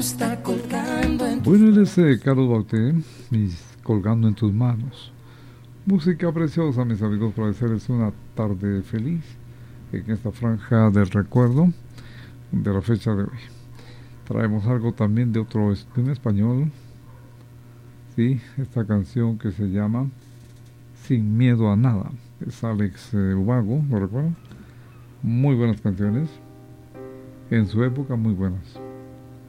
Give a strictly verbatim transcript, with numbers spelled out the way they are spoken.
Está colgando en tu... Bueno, él es eh, Carlos Bauté, mis colgando en tus manos. Música preciosa, mis amigos, para hacerles una tarde feliz en esta franja del recuerdo de la fecha de hoy. Traemos algo también de otro de un español, sí, esta canción que se llama Sin Miedo a Nada. Es Alex eh, Ubago, ¿lo recuerdan? Muy buenas canciones, en su época muy buenas.